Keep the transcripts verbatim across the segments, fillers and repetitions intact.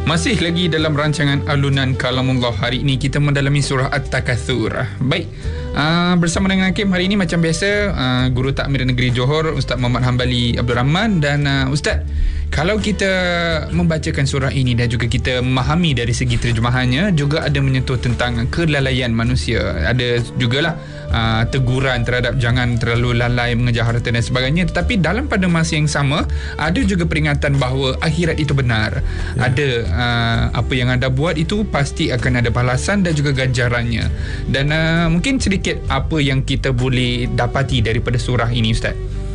Masih lagi dalam rancangan Alunan Kalamullah. Hari ini kita mendalami surah At-Takatsur. Baik, uh, bersama dengan Hakim hari ini macam biasa, uh, Guru Takmir Negeri Johor Ustaz Muhammad Hambali Abdul Rahman. Dan uh, Ustaz, kalau kita membacakan surah ini dan juga kita memahami dari segi terjemahannya, juga ada menyentuh tentang kelalaian manusia. Ada jugalah uh, teguran terhadap jangan terlalu lalai mengejar harta dan sebagainya. Tetapi dalam pada masa yang sama, ada juga peringatan bahawa akhirat itu benar. Ya. Ada uh, apa yang anda buat itu pasti akan ada balasan dan juga ganjarannya. Dan uh, mungkin sedikit apa yang kita boleh dapati daripada surah ini, Ustaz.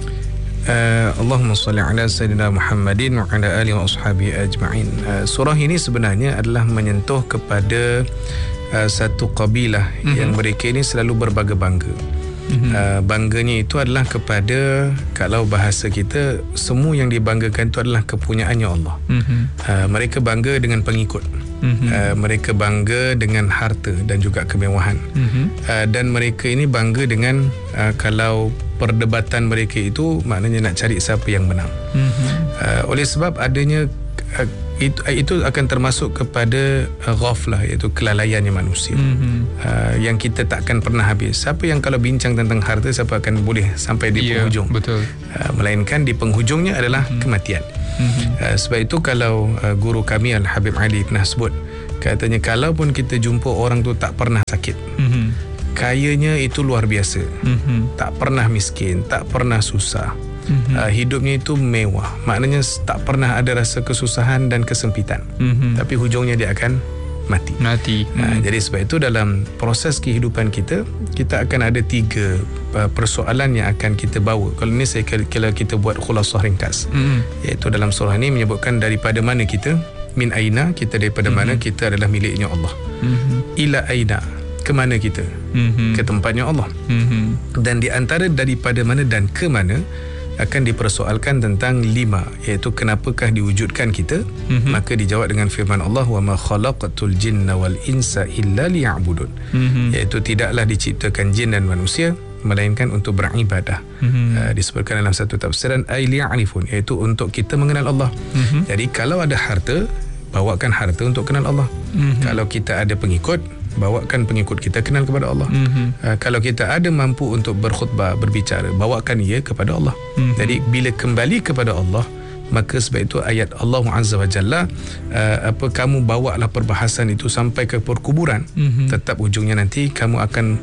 Uh, Allahumma salli ala Sayyidina Muhammadin wa ala alihi wa ashabihi ajma'in. Uh, surah ini sebenarnya adalah menyentuh kepada uh, satu kabilah mm-hmm. yang mereka ini selalu berbangga-bangga. Mm-hmm. Uh, bangganya itu adalah kepada, kalau bahasa kita, semua yang dibanggakan itu adalah kepunyaannya Allah. Mm-hmm. Uh, mereka bangga dengan pengikut. Mm-hmm. Uh, mereka bangga dengan harta dan juga kemewahan. Mm-hmm. Uh, dan mereka ini bangga dengan uh, kalau perdebatan mereka itu maknanya nak cari siapa yang menang. Mm-hmm. Uh, oleh sebab adanya uh, itu, itu akan termasuk kepada uh, ghaflah, iaitu kelalaiannya manusia. Mm-hmm. uh, yang kita takkan pernah habis. Siapa yang kalau bincang tentang harta, siapa akan boleh sampai di yeah, penghujung? Betul. Uh, melainkan di penghujungnya adalah mm-hmm. kematian. Mm-hmm. Uh, sebab itu kalau uh, guru kami Al-Habib Ali pernah sebut, katanya kalaupun kita jumpa orang tu tak pernah sakit, mm-hmm. kayanya itu luar biasa, mm-hmm. tak pernah miskin, tak pernah susah, mm-hmm. uh, hidupnya itu mewah, maknanya tak pernah ada rasa kesusahan dan kesempitan, mm-hmm. tapi hujungnya dia akan mati, mati. Uh, mm. Jadi sebab itu dalam proses kehidupan kita, kita akan ada tiga uh, persoalan yang akan kita bawa. Kalau ini saya kalau kita buat khulasah ringkas, mm. iaitu dalam surah ini menyebutkan daripada mana kita, min aina, kita daripada mm-hmm. mana kita adalah miliknya Allah, mm-hmm. ila aina, ke mana kita, mm-hmm. ke tempatnya Allah, mm-hmm. dan di antara daripada mana dan ke mana akan dipersoalkan tentang lima, iaitu kenapakah diwujudkan kita, mm-hmm. maka dijawab dengan firman Allah, wa ma khalaqatul jinna wal insa illa liya'budun, mm-hmm. iaitu tidaklah diciptakan jin dan manusia melainkan untuk beribadah. Mm-hmm. uh, disebutkan dalam satu tafsiran ay liya'rifun, iaitu untuk kita mengenal Allah. Mm-hmm. Jadi kalau ada harta, bawakan harta untuk kenal Allah. Mm-hmm. Kalau kita ada pengikut, bawakan pengikut kita kenal kepada Allah. Mm-hmm. uh, Kalau kita ada mampu untuk berkhutbah, berbicara, bawakan ia kepada Allah. Mm-hmm. Jadi bila kembali kepada Allah, maka sebab itu ayat Allah Azza wa Jalla, uh, apa kamu bawalah perbahasan itu sampai ke perkuburan, mm-hmm. tetap ujungnya nanti kamu akan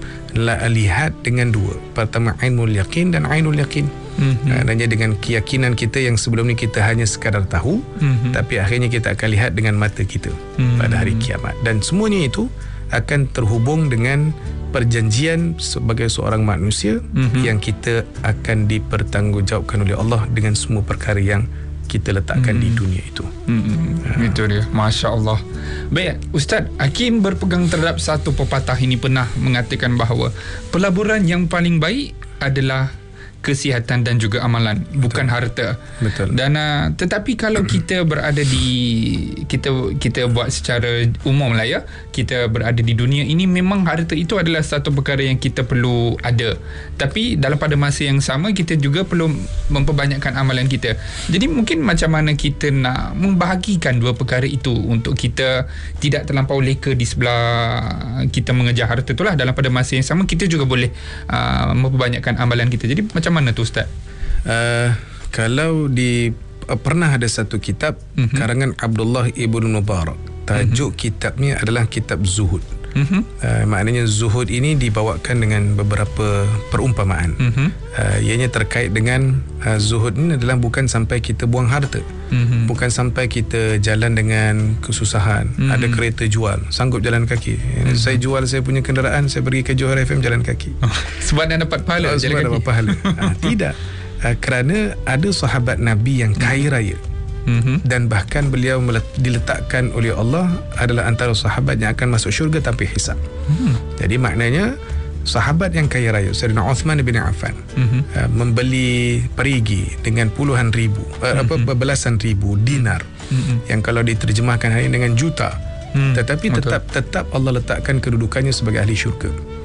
lihat dengan dua. Pertama ainul yaqin dan ainul yaqin. Mm-hmm. Adanya dengan keyakinan kita yang sebelum ni kita hanya sekadar tahu, mm-hmm. tapi akhirnya kita akan lihat dengan mata kita, mm-hmm. pada hari kiamat. Dan semuanya itu akan terhubung dengan perjanjian sebagai seorang manusia, mm-hmm. yang kita akan dipertanggungjawabkan oleh Allah dengan semua perkara yang kita letakkan mm-hmm. di dunia itu. Mm-hmm. Ha. Itu dia, Masya Allah. Baik, Ustaz, Hakim berpegang terhadap satu pepatah ini pernah mengatakan bahawa pelaburan yang paling baik adalah kesihatan dan juga amalan, bukan betul. harta. Betul. Dan uh, tetapi kalau kita berada di kita kita buat secara umum lah ya, kita berada di dunia ini, memang harta itu adalah satu perkara yang kita perlu ada. Tapi dalam pada masa yang sama, kita juga perlu memperbanyakkan amalan kita. Jadi mungkin macam mana kita nak membahagikan dua perkara itu untuk kita tidak terlampau leka di sebelah kita mengejar harta itulah, dalam pada masa yang sama kita juga boleh uh, memperbanyakkan amalan kita. Jadi macam mana tu, Ustaz? Uh, kalau di uh, pernah ada satu kitab, mm-hmm. karangan Abdullah Ibn Mubarak. Tajuk mm-hmm. kitabnya adalah kitab Zuhud. Mm-hmm. Uh, maknanya zuhud ini dibawakan dengan beberapa perumpamaan. Mm-hmm. Uh, ianya terkait dengan uh, zuhud ini adalah bukan sampai kita buang harta, mm-hmm. bukan sampai kita jalan dengan kesusahan, mm-hmm. ada kereta jual, sanggup jalan kaki. Mm-hmm. Saya jual saya punya kenderaan, saya pergi ke Johor F M jalan kaki. Oh, sebab dah dapat pahala, oh, sebab dapat pahala. uh, tidak. Uh, kerana ada sahabat Nabi yang kaya raya, mm-hmm. dan bahkan beliau diletakkan oleh Allah adalah antara sahabat yang akan masuk syurga tanpa hisab. Mm-hmm. Jadi maknanya sahabat yang kaya raya, Sayyidina Uthman bin Affan, mm-hmm. uh, membeli perigi dengan puluhan ribu, uh, mm-hmm. apa belasan ribu dinar, mm-hmm. yang kalau diterjemahkan hari dengan juta, mm-hmm. tetapi tetap Betul. tetap Allah letakkan kedudukannya sebagai ahli syurga.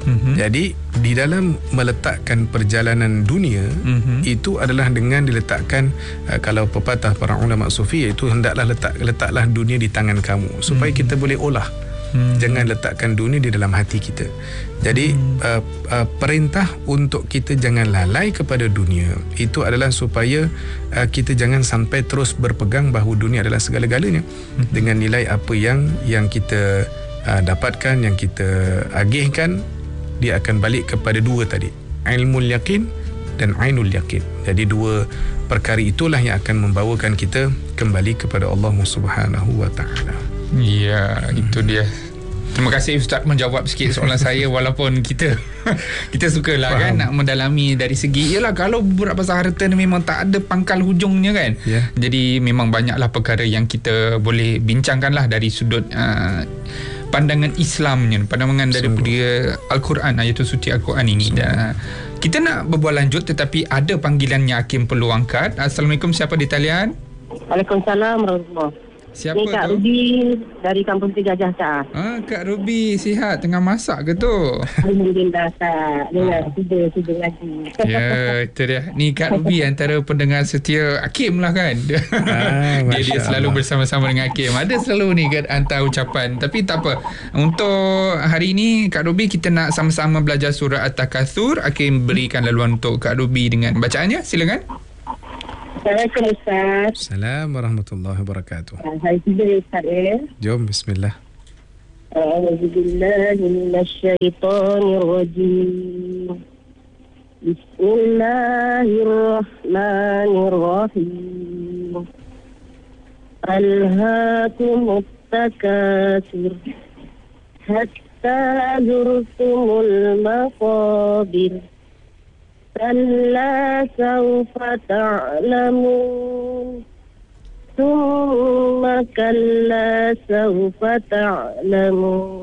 Mm-hmm. Jadi di dalam meletakkan perjalanan dunia, mm-hmm, itu adalah dengan diletakkan, uh, kalau pepatah para ulama sufi, iaitu hendaklah letak letaklah dunia di tangan kamu supaya mm-hmm. kita boleh olah. Hmm. Jangan letakkan dunia di dalam hati kita. Jadi hmm. uh, uh, perintah untuk kita jangan lalai kepada dunia itu adalah supaya uh, kita jangan sampai terus berpegang bahawa dunia adalah segala-galanya, hmm. dengan nilai apa yang yang kita uh, dapatkan, yang kita agihkan, dia akan balik kepada dua tadi, ilmul yaqin dan ainul yaqin. Jadi dua perkara itulah yang akan membawakan kita kembali kepada Allah Subhanahu wa taala. Ya, hmm. itu dia. Terima kasih Ustaz menjawab sikit soalan saya, walaupun kita kita sukalah Faham. kan nak mendalami dari segi, yalah kalau berat pasal harta ni memang tak ada pangkal hujungnya kan. Yeah. Jadi memang banyaklah perkara yang kita boleh bincangkanlah dari sudut uh, pandangan Islamnya, pandangan daripada Al-Quran, ayat suci Al-Quran ini. Dan kita nak berbual lanjut, tetapi ada panggilan yang Hakim perlu angkat. Assalamualaikum, siapa di talian? Waalaikumsalam warahmatullahi. Siapa ni Kak tu? Ruby dari Kampung Tiga Gajah, Kak. Ah, Kak Ruby, sihat? Tengah masak ke tu? Alhamdulillah, Kak. Dengar, ah. tidur, tidur lagi. Ya, itu dia. Ni Kak Ruby antara pendengar setia Hakim lah kan? Ah, dia, dia selalu bersama-sama dengan Hakim. Ada selalu ni kan hantar ucapan. Tapi tak apa. Untuk hari ini, Kak Ruby, kita nak sama-sama belajar surah At-Takatsur. Hakim berikan laluan untuk Kak Ruby dengan bacaannya. Silakan. Assalamualaikum, Ustaz. Assalamualaikum warahmatullahi wabarakatuh. Hai, tidur, Ustaz, ya. Jom, bismillah. A'udzubillahi minasyaitonirrajim. Bismillahirrahmanirrahim. Alhaakumut takatsur hatta zurtumul maqabir. كلا سوف تعلمون ثم كلا سوف تعلمون